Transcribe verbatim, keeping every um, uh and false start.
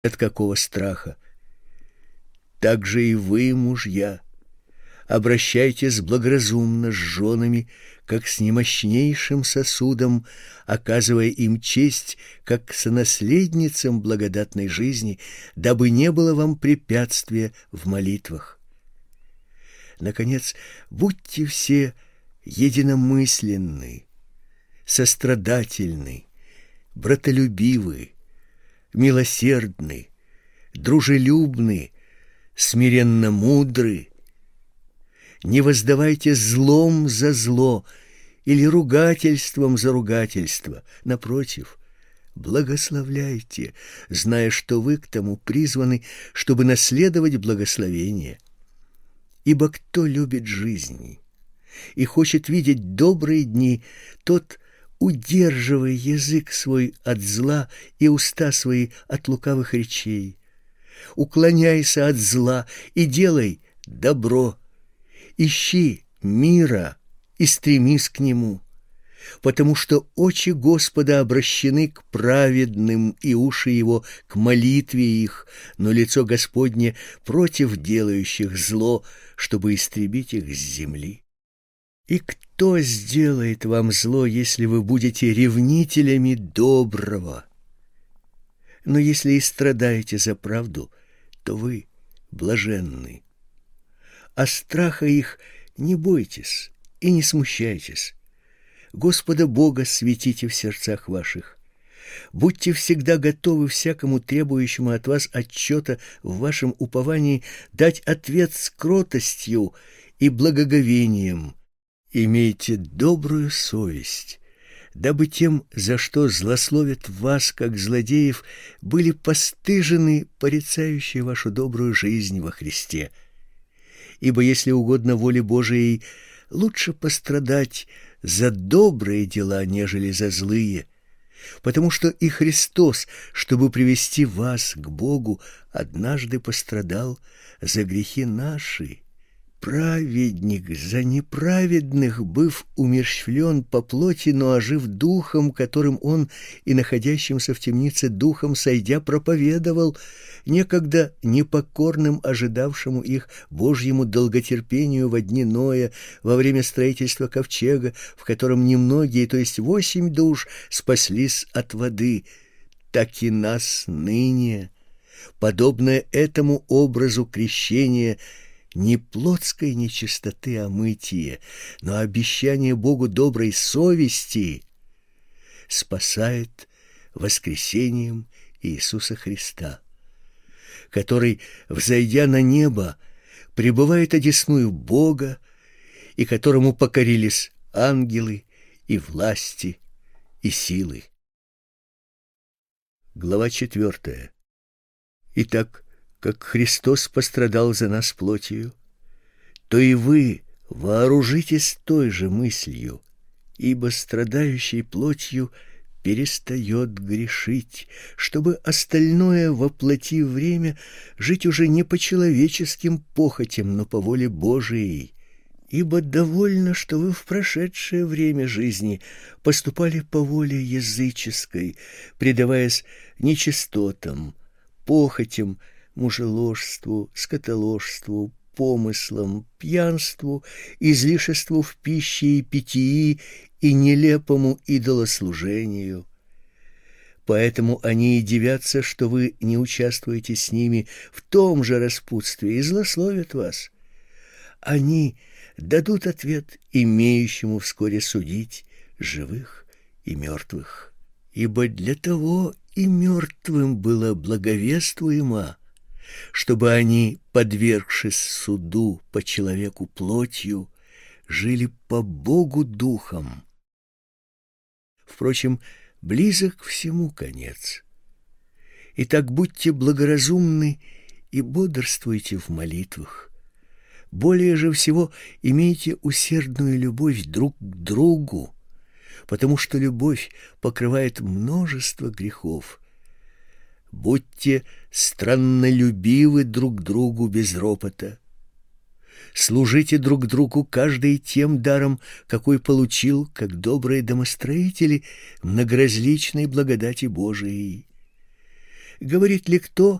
от какого страха. Так же и вы, мужья, обращайтесь благоразумно с женами, как с немощнейшим сосудом, оказывая им честь, как сонаследницам благодатной жизни, дабы не было вам препятствия в молитвах. Наконец, будьте все единомысленны, сострадательны, братолюбивы, милосердны, дружелюбны, смиренно мудры. Не воздавайте злом за зло или ругательством за ругательство. Напротив, благословляйте, зная, что вы к тому призваны, чтобы наследовать благословение. Ибо кто любит жизни и хочет видеть добрые дни, тот, удерживая язык свой от зла и уста свои от лукавых речей, уклоняйся от зла и делай добро, ищи мира и стремись к нему, потому что очи Господа обращены к праведным и уши его к молитве их, но лицо Господне против делающих зло, чтобы истребить их с земли. И кто сделает вам зло, если вы будете ревнителями доброго? Но если и страдаете за правду, то вы блаженны. А страха их не бойтесь и не смущайтесь. Господа Бога светите в сердцах ваших. Будьте всегда готовы всякому требующему от вас отчета в вашем уповании дать ответ с кротостью и благоговением. Имейте добрую совесть, дабы тем, за что злословят вас, как злодеев, были постыжены порицающие вашу добрую жизнь во Христе. Ибо если угодно воле Божией, лучше пострадать за добрые дела, нежели за злые, потому что и Христос, чтобы привести вас к Богу, однажды пострадал за грехи наши. Праведник за неправедных, быв умерщвлен по плоти, но ожив духом, которым он и находящимся в темнице духом сойдя проповедовал, некогда непокорным ожидавшему их Божьему долготерпению во дни Ноя, во время строительства ковчега, в котором немногие, то есть восемь душ, спаслись от воды, так и нас ныне, подобное этому образу крещения, не плотской нечистоты омытие, но обещание Богу доброй совести спасает воскресением Иисуса Христа, который, взойдя на небо, пребывает одесную Бога, и которому покорились ангелы и власти и силы. Глава четвертая. Итак, как Христос пострадал за нас плотью, то и вы вооружитесь той же мыслью, ибо страдающий плотью перестает грешить, чтобы остальное во плоти время жить уже не по человеческим похотям, но по воле Божией. Ибо довольно, что вы в прошедшее время жизни поступали по воле языческой, предаваясь нечистотам, похотям, мужеложству, скотоложству, помыслам, пьянству, излишеству в пище и питьи и нелепому идолослужению. Поэтому они и дивятся, что вы не участвуете с ними в том же распутстве, и злословят вас. Они дадут ответ имеющему вскоре судить живых и мертвых. Ибо для того и мертвым было благовествуемо, чтобы они, подвергшись суду по человеку плотью, жили по Богу духом. Впрочем, близок всему конец. Итак, будьте благоразумны и бодрствуйте в молитвах. Более же всего имейте усердную любовь друг к другу, потому что любовь покрывает множество грехов. Будьте страннолюбивы друг другу без ропота. Служите друг другу каждый тем даром, какой получил, как добрые домостроители, многоразличной благодати Божией. Говорит ли кто,